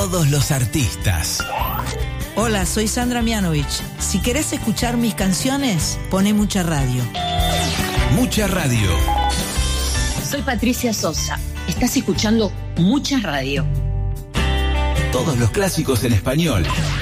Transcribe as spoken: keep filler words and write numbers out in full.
todos los artistas. Hola, soy Sandra Mianovich. Si querés escuchar mis canciones, poné Mucha Radio. Mucha Radio. Soy Patricia Sosa. Estás escuchando Mucha Radio. Todos los clásicos en español.